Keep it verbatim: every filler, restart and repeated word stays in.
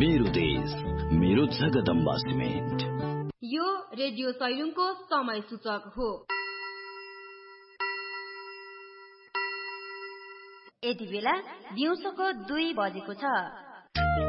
मेरो देश मेरो जगदम्बा सिमेन्ट। यो रेडियो सैलुङको समय सूचक हो। यति बेला दिउँसोको दुई बजेको छ।